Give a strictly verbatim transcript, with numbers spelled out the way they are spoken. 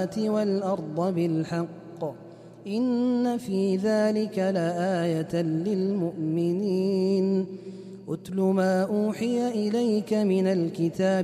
والأرض بالحق إن في ذلك لآية للمؤمنين. أتل ما أوحي إليك من الكتاب